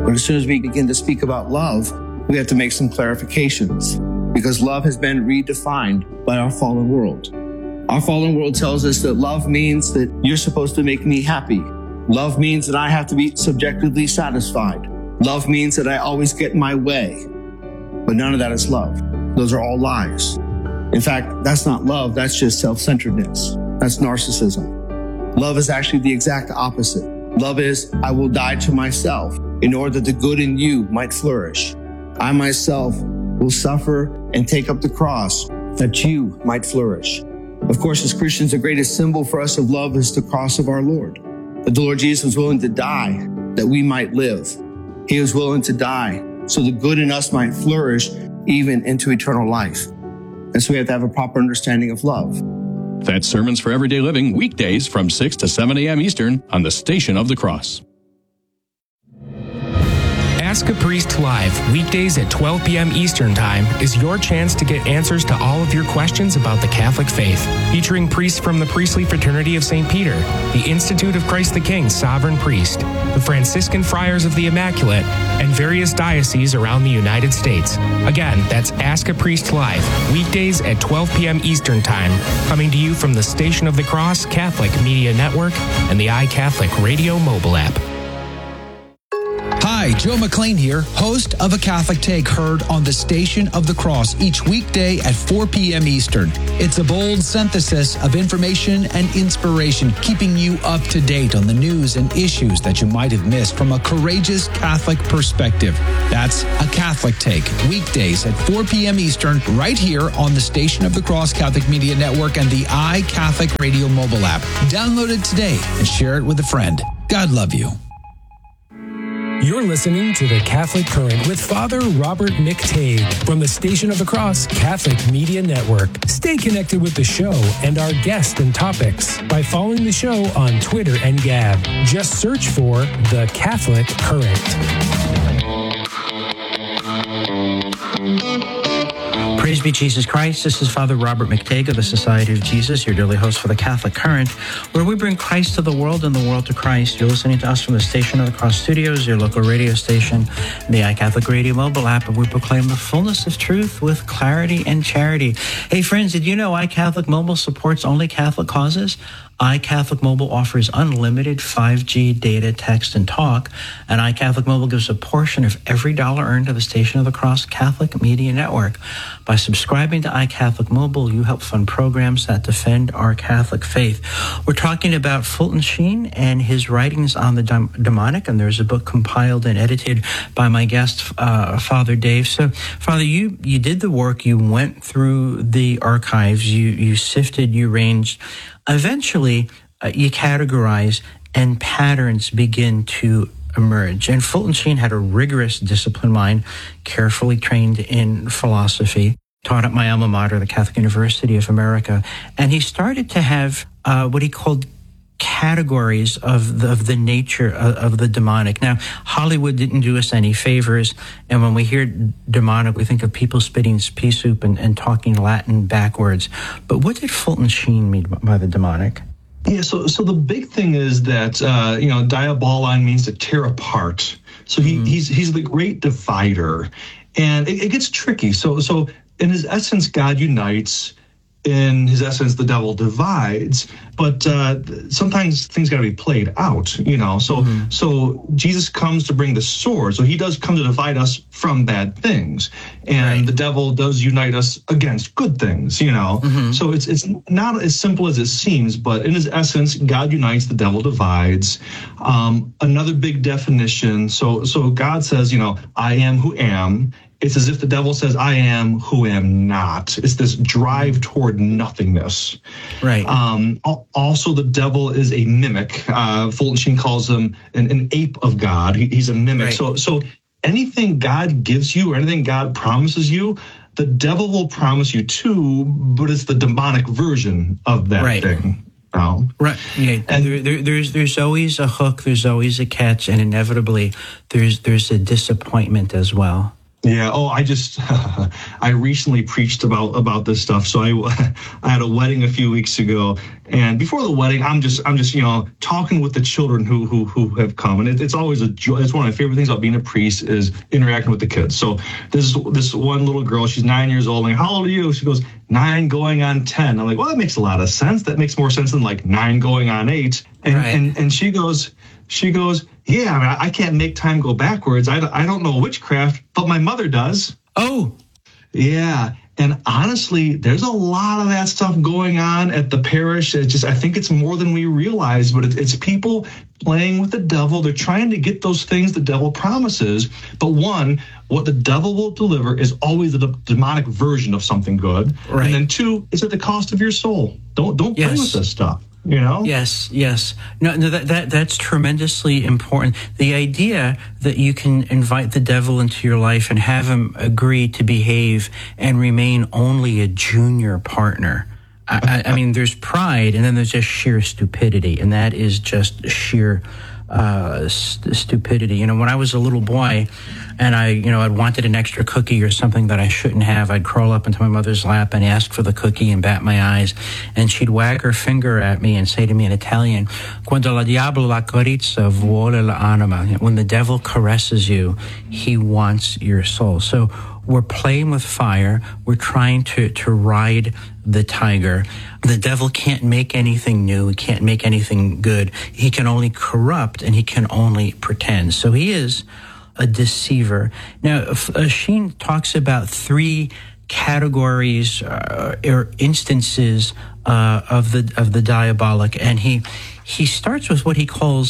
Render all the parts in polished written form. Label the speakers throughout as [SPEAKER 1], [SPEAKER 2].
[SPEAKER 1] But as soon as we begin to speak about love, we have to make some clarifications because love has been redefined by our fallen world. Our fallen world tells us that love means that you're supposed to make me happy. Love means that I have to be subjectively satisfied. Love means that I always get my way. But none of that is love. Those are all lies. In fact, that's not love. That's just self-centeredness. That's narcissism. Love is actually the exact opposite. Love is, I will die to myself in order that the good in you might flourish. I myself will suffer and take up the cross that you might flourish. Of course, as Christians, the greatest symbol for us of love is the cross of our Lord. That the Lord Jesus was willing to die that we might live. He was willing to die so the good in us might flourish even into eternal life. And so we have to have a proper understanding of love.
[SPEAKER 2] That's Sermons for Everyday Living, weekdays from 6 to 7 a.m. Eastern on the Station of the Cross.
[SPEAKER 3] Ask a Priest Live, weekdays at 12 p.m. Eastern Time, is your chance to get answers to all of your questions about the Catholic faith. Featuring priests from the Priestly Fraternity of St. Peter, the Institute of Christ the King Sovereign Priest, the Franciscan Friars of the Immaculate, and various dioceses around the United States. Again, that's Ask a Priest Live, weekdays at 12 p.m. Eastern Time, coming to you from the Station of the Cross Catholic Media Network and the iCatholic Radio mobile app.
[SPEAKER 4] Hi, Joe McLean here, host of A Catholic Take, heard on the Station of the Cross each weekday at 4 p.m. Eastern. It's a bold synthesis of information and inspiration, keeping you up to date on the news and issues that you might have missed from a courageous Catholic perspective. That's A Catholic Take, weekdays at 4 p.m. Eastern, right here on the Station of the Cross Catholic Media Network and the iCatholic Radio mobile app. Download it today and share it with a friend. God love you.
[SPEAKER 3] You're listening to The Catholic Current with Father Robert McTague from the Station of the Cross Catholic Media Network. Stay connected with the show and our guests and topics by following the show on Twitter and Gab. Just search for The Catholic Current.
[SPEAKER 5] Praise be Jesus Christ. This is Father Robert McTague of the Society of Jesus, your daily host for the Catholic Current, where we bring Christ to the world and the world to Christ. You're listening to us from the Station of the Cross Studios, your local radio station, the iCatholic Radio mobile app, and we proclaim the fullness of truth with clarity and charity. Hey friends, did you know iCatholic Mobile supports only Catholic causes? iCatholic Mobile offers unlimited 5G data, text, and talk, and iCatholic Mobile gives a portion of every dollar earned to the Station of the Cross Catholic Media Network. By subscribing to iCatholic Mobile, you help fund programs that defend our Catholic faith. We're talking about Fulton Sheen and his writings on the demonic, and there's a book compiled and edited by my guest, Father Dave. So, Father, you did the work. You went through the archives. You sifted, you ranged. Eventually, you categorize, and patterns begin to emerge. And Fulton Sheen had a rigorous, disciplined mind, carefully trained in philosophy, taught at my alma mater, the Catholic University of America. And he started to have what he called categories of the nature of the demonic. Now, Hollywood didn't do us any favors, and when we hear demonic, we think of people spitting pea soup and talking Latin backwards. But what did Fulton Sheen mean by the demonic?
[SPEAKER 6] Yeah, so the big thing is that diabolon means to tear apart. So he's the great divider, and it gets tricky. So in his essence, God unites. In his essence, the devil divides, but sometimes things got to be played out, So Jesus comes to bring the sword. So he does come to divide us from bad things, and the devil does unite us against good things, So it's not as simple as it seems, but in his essence, God unites, the devil divides. Another big definition. So God says, I am who am. It's as if the devil says, I am who am not. It's this drive toward nothingness.
[SPEAKER 5] Right.
[SPEAKER 6] Also, the devil is a mimic. Fulton Sheen calls him an ape of God. He's a mimic. Right. So anything God gives you or anything God promises you, the devil will promise you too, but it's the demonic version of that thing.
[SPEAKER 5] Right. Yeah. And there's always a hook, there's always a catch, and inevitably there's a disappointment as well.
[SPEAKER 6] Yeah. Oh, I recently preached about this stuff. So I had a wedding a few weeks ago, and before the wedding, I'm just talking with the children who have come, and it's always a joy. It's one of my favorite things about being a priest is interacting with the kids. So this one little girl, she's 9 years old. I'm like, how old are you? She goes, 9 going on 10. I'm like, well, that makes a lot of sense. That makes more sense than like 9 going on 8. And she goes, yeah, I mean, I can't make time go backwards. I don't know witchcraft, but my mother does.
[SPEAKER 5] Oh.
[SPEAKER 6] Yeah. And honestly, there's a lot of that stuff going on at the parish. I think it's more than we realize, but it's people playing with the devil. They're trying to get those things the devil promises. But one, what the devil will deliver is always the demonic version of something good. Right. And then 2, it's at the cost of your soul. Don't play with this stuff. You know?
[SPEAKER 5] Yes. No, that's tremendously important. The idea that you can invite the devil into your life and have him agree to behave and remain only a junior partner. I mean, there's pride, and then there's just sheer stupidity, and that is just sheer stupidity. You know, when I was a little boy, and I'd wanted an extra cookie or something that I shouldn't have, I'd crawl up into my mother's lap and ask for the cookie and bat my eyes, and she'd wag her finger at me and say to me in Italian, "Quando la diavolo la carezza vuole l'anima." When the devil caresses you, he wants your soul. So we're playing with fire. We're trying to ride the tiger. The devil can't make anything new. He can't make anything good. He can only corrupt, and he can only pretend. So he is a deceiver. Now, Sheen talks about 3 categories or instances of the diabolic, and he starts with what he calls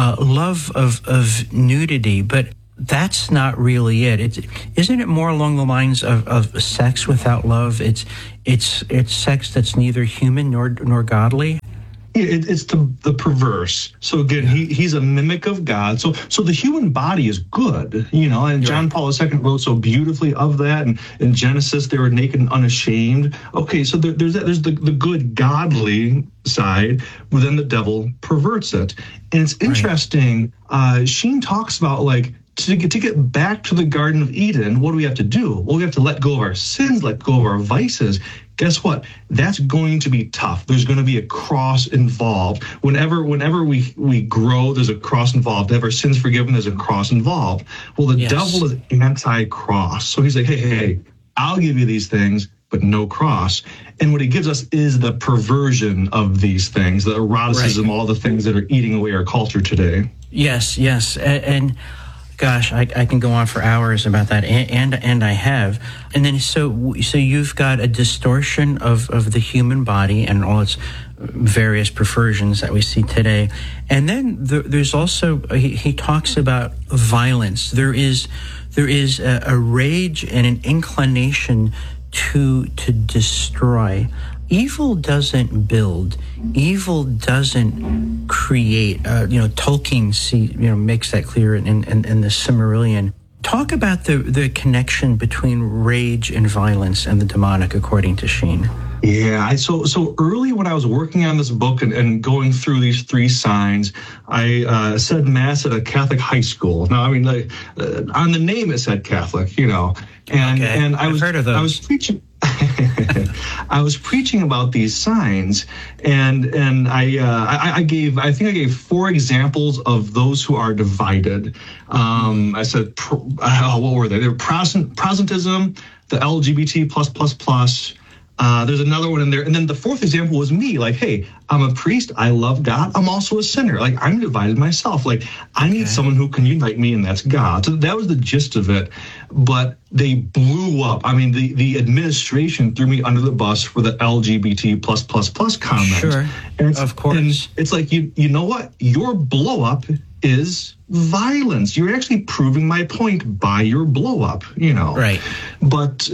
[SPEAKER 5] love of nudity, but that's not really it. Isn't it more along the lines of sex without love? It's sex that's neither human nor godly.
[SPEAKER 6] It's the perverse. So again, he's a mimic of God. So the human body is good, and John Paul II wrote so beautifully of that. And in Genesis, they were naked and unashamed. Okay, so there's the good godly side, but then the devil perverts it. And it's interesting. Sheen talks about to get back to the Garden of Eden, what do we have to do? Well, we have to let go of our sins, let go of our vices. Guess what? That's going to be tough. There's going to be a cross involved. Whenever we grow, there's a cross involved. To have our sins forgiven, there's a cross involved. Well, the devil is anti-cross. So he's like, hey, I'll give you these things, but no cross. And what he gives us is the perversion of these things, the eroticism, all the things that are eating away our culture today.
[SPEAKER 5] Yes. And gosh, I can go on for hours about that, and I have. And then so you've got a distortion of the human body and all its various perversions that we see today. And then there's also, he talks about violence. There is a rage and an inclination to destroy. Evil doesn't build. Evil doesn't create. Tolkien makes that clear in the Silmarillion. Talk about the connection between rage and violence and the demonic, according to Sheen.
[SPEAKER 6] Yeah, so early when I was working on this book and going through these 3 signs, I said Mass at a Catholic high school. Now, I mean, on the name it said Catholic, and
[SPEAKER 5] I've heard of those.
[SPEAKER 6] I was preaching. I was preaching about these signs, and I gave 4 examples of those who are divided. I said, what were they? They were Protestantism, the LGBT+++. There's another one in there. And then the 4th example was me. Hey, I'm a priest. I love God. I'm also a sinner. I'm divided myself. I need someone who can unite me, and that's God. So that was the gist of it. But they blew up. I mean, the administration threw me under the bus for the LGBT+++ comment. Sure,
[SPEAKER 5] of course.
[SPEAKER 6] And it's you know what? Your blow up is violence. You're actually proving my point by your blow up,
[SPEAKER 5] Right.
[SPEAKER 6] But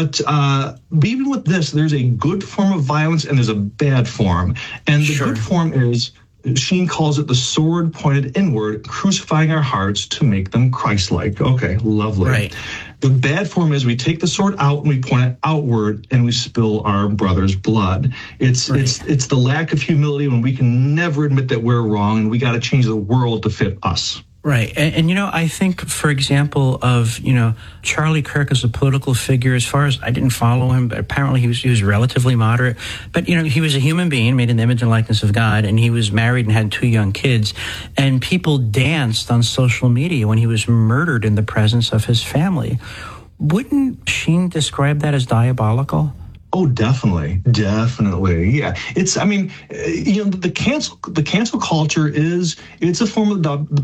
[SPEAKER 6] even with this, there's a good form of violence and there's a bad form. And the good form is, Sheen calls it the sword pointed inward, crucifying our hearts to make them Christ-like. Okay, lovely.
[SPEAKER 5] Right.
[SPEAKER 6] The bad form is we take the sword out and we point it outward and we spill our brother's blood. It's the lack of humility when we can never admit that we're wrong and we got to change the world to fit us.
[SPEAKER 5] Right. And I think, for example, of, Charlie Kirk as a political figure, as far as I didn't follow him, but apparently he was relatively moderate. But, he was a human being made in the image and likeness of God, and he was married and had 2 young kids. And people danced on social media when he was murdered in the presence of his family. Wouldn't Sheen describe that as diabolical?
[SPEAKER 6] Oh, definitely. Yeah. The cancel culture it's a form of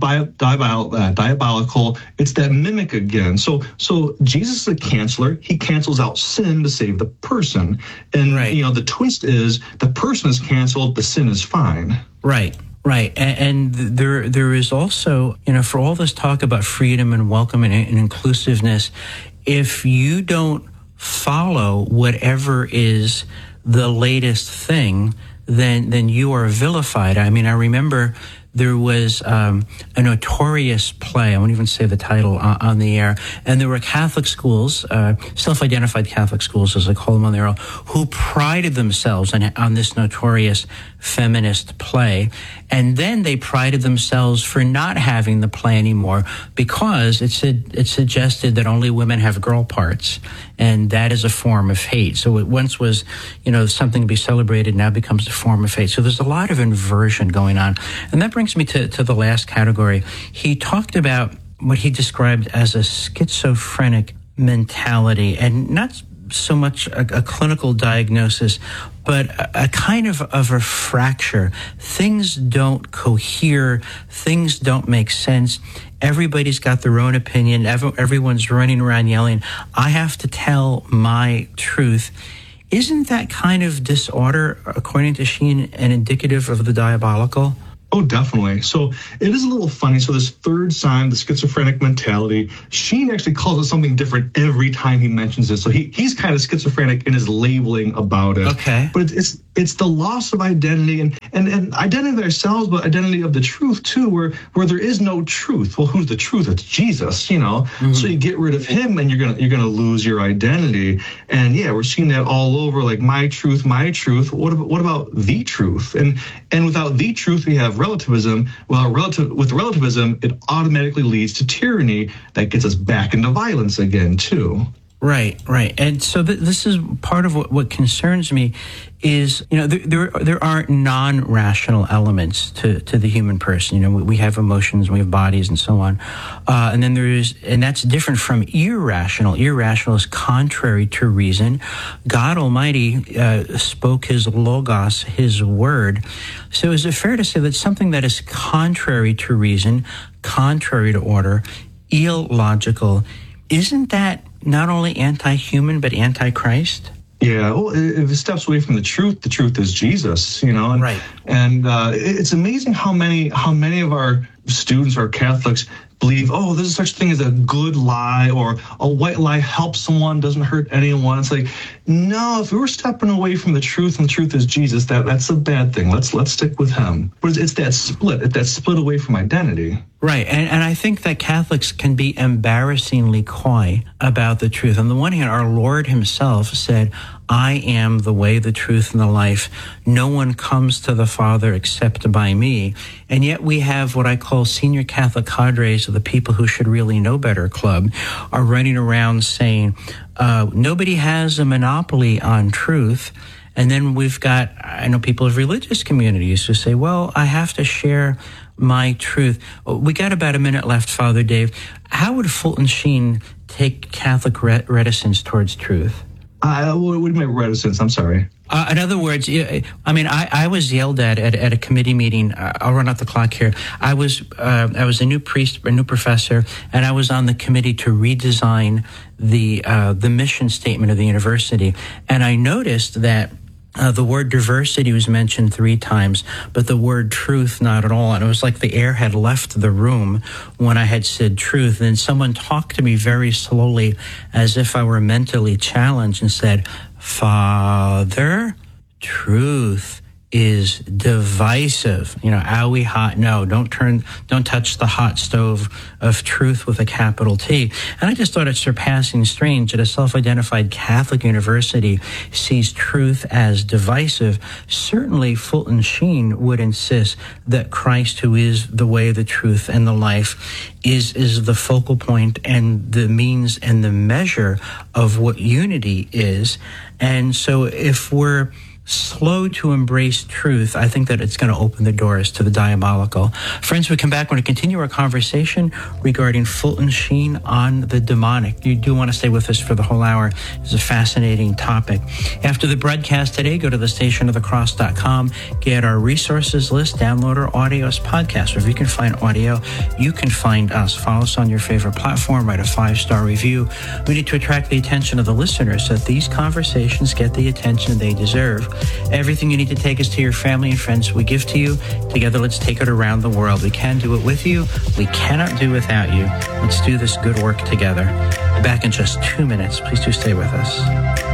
[SPEAKER 6] diabolical. It's that mimic again. So Jesus is a canceler. He cancels out sin to save the person. And,
[SPEAKER 5] right.
[SPEAKER 6] The twist is the person is canceled, the sin is fine.
[SPEAKER 5] Right. Right. And there is also, for all this talk about freedom and welcome and inclusiveness, if you don't follow whatever is the latest thing, then you are vilified. I mean, I remember there was a notorious play, I won't even say the title on the air, and there were Catholic schools, self-identified Catholic schools, as I call them on the air, who prided themselves on this notorious feminist play, and then they prided themselves for not having the play anymore because it suggested that only women have girl parts, and that is a form of hate. So it once was, something to be celebrated, now becomes a form of hate. So there's a lot of inversion going on. And that brings me to the last category. He talked about what he described as a schizophrenic mentality, and not so much a clinical diagnosis, but a kind of a fracture. Things don't cohere. Things don't make sense. Everybody's got their own opinion. Everyone's running around yelling, I have to tell my truth. Isn't that kind of disorder, according to Sheen, an indicative of the diabolical?
[SPEAKER 6] Oh, definitely. So it is a little funny. So this third sign, the schizophrenic mentality, Sheen actually calls it something different every time he mentions it. So he's kind of schizophrenic in his labeling about it.
[SPEAKER 5] Okay.
[SPEAKER 6] But it's the loss of identity and identity of ourselves, but identity of the truth too, where there is no truth. Well, who's the truth? It's Jesus, Mm-hmm. So you get rid of him and you're gonna lose your identity. And yeah, we're seeing that all over, like my truth. What about the truth? And without the truth, we have relativism. Well, with relativism, it automatically leads to tyranny that gets us back into violence again too.
[SPEAKER 5] Right. And so this is part of what concerns me is, there are non-rational elements to the human person. We have emotions, we have bodies and so on. And then and that's different from irrational. Irrational is contrary to reason. God Almighty spoke his logos, his word. So is it fair to say that something that is contrary to reason, contrary to order, illogical, isn't that not only anti-human, but anti-Christ?
[SPEAKER 6] Yeah, well, if it steps away from the truth is Jesus, And,
[SPEAKER 5] right.
[SPEAKER 6] And it's amazing how many of our students or Catholics believe, oh, there's such thing as a good lie, or a white lie helps someone, doesn't hurt anyone. It's like, no, if we were stepping away from the truth and the truth is Jesus, that's a bad thing. Let's stick with him. But it's that split away from identity.
[SPEAKER 5] Right, and I think that Catholics can be embarrassingly coy about the truth. On the one hand, our Lord himself said, I am the way, the truth, and the life. No one comes to the Father except by me. And yet we have what I call senior Catholic cadres of the people who should really know better club are running around saying, nobody has a monopoly on truth. And then we've got, I know people of religious communities who say, well, I have to share my truth. We got about a minute left, Father Dave. How would Fulton Sheen take Catholic reticence towards truth?
[SPEAKER 6] What do you mean reticence? I'm sorry.
[SPEAKER 5] In other words, I was yelled at a committee meeting. I'll run out the clock here. I was a new priest, a new professor, and I was on the committee to redesign the mission statement of the university. And I noticed that the word diversity was mentioned 3 times, but the word truth not at all. And it was like the air had left the room when I had said truth. And then someone talked to me very slowly as if I were mentally challenged and said, Father, truth is divisive. Are we hot? No, don't touch the hot stove of truth with a capital T. And I just thought it surpassing strange that a self-identified Catholic university sees truth as divisive. Certainly Fulton Sheen would insist that Christ, who is the way, the truth, and the life, is the focal point and the means and the measure of what unity is. And so if we're slow to embrace truth, I think that it's going to open the doors to the diabolical. Friends, we come back. We're going to continue our conversation regarding Fulton Sheen on the demonic. You do want to stay with us for the whole hour. It's a fascinating topic. After the broadcast today, go to thestationofthecross.com, get our resources list, download our audios podcast. Or if you can find audio, you can find us. Follow us on your favorite platform, write a 5-star review. We need to attract the attention of the listeners so that these conversations get the attention they deserve. Everything you need to take is to your family and friends we give to you. Together, let's take it around the world. We can do it with you. We cannot do without you. Let's do this good work together. Back in just 2 minutes. Please do stay with us.